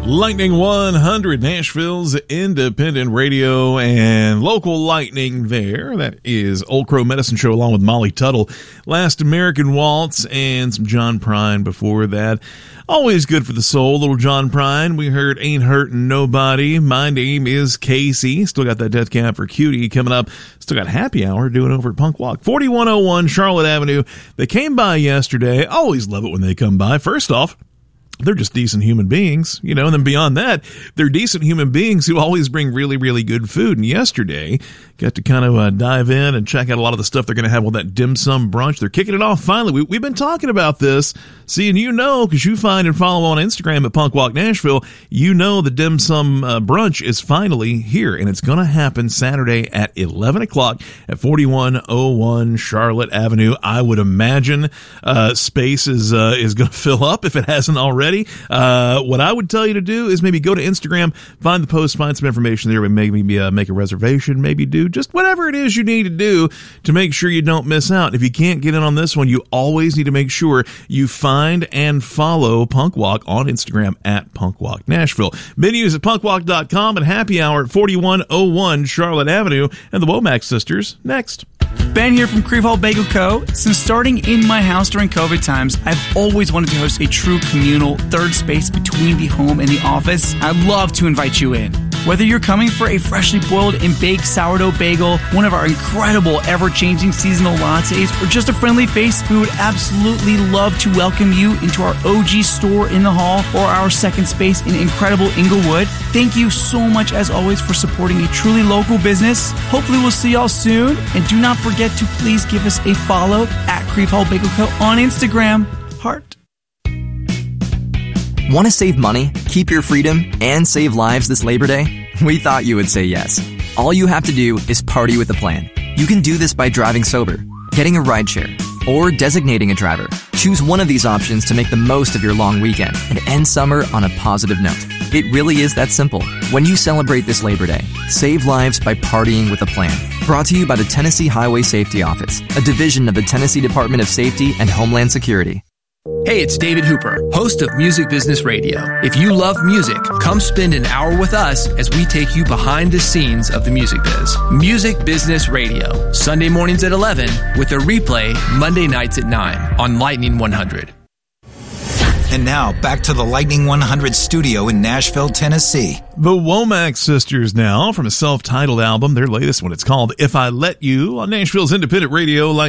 Lightning 100, Nashville's independent radio and local lightning there. That is Old Crow Medicine Show along with Molly Tuttle. Last American Waltz and some John Prine before that. Always good for the soul, little John Prine. We heard Ain't Hurtin' Nobody. My name is Casey. Still got that Death Cab for Cutie coming up. Still got Happy Hour doing over at Punk Walk. 4101 Charlotte Avenue. They came by yesterday. Always love it when they come by. First off, they're just decent human beings, and then beyond that, they're decent human beings who always bring really, really good food. And yesterday, got to kind of dive in and check out a lot of the stuff they're going to have with that dim sum brunch. They're kicking it off finally. We've been talking about this, seeing because you find and follow on Instagram at Punk Walk Nashville, the dim sum brunch is finally here, and it's going to happen Saturday at 11 o'clock at 4101 Charlotte Avenue. I would imagine space is going to fill up if it hasn't already. What I would tell you to do is maybe go to Instagram, find the post, find some information there, maybe make a reservation, maybe do just whatever it is you need to do to make sure you don't miss out. If you can't get in on this one, you always need to make sure you find and follow Punk Walk on Instagram at Punk Walk Nashville. Menus at punkwalk.com and happy hour at 4101 Charlotte Avenue, and the Womack sisters next. Ben here from Creve Hall Bagel Co. Since starting in my house during COVID times, I've always wanted to host a true communal third space between the home and the office. I'd love to invite you in. Whether you're coming for a freshly boiled and baked sourdough bagel, one of our incredible ever-changing seasonal lattes, or just a friendly face, we would absolutely love to welcome you into our OG store in the hall or our second space in incredible Inglewood. Thank you so much, as always, for supporting a truly local business. Hopefully we'll see y'all soon, and do not forget to please give us a follow at Creve Hall Bagel Co. on Instagram. Heart. Want to save money, keep your freedom, and save lives this Labor Day? We thought you would say yes. All you have to do is party with a plan. You can do this by driving sober, getting a rideshare, or designating a driver. Choose one of these options to make the most of your long weekend and end summer on a positive note. It really is that simple. When you celebrate this Labor Day, save lives by partying with a plan. Brought to you by the Tennessee Highway Safety Office, a division of the Tennessee Department of Safety and Homeland Security. Hey, it's David Hooper, host of Music Business Radio. If you love music, come spend an hour with us as we take you behind the scenes of the music biz. Music Business Radio, Sunday mornings at 11, with a replay Monday nights at 9 on Lightning 100. And now, back to the Lightning 100 studio in Nashville, Tennessee. The Womack sisters now, from a self-titled album, their latest one. It's called If I Let You, on Nashville's independent radio.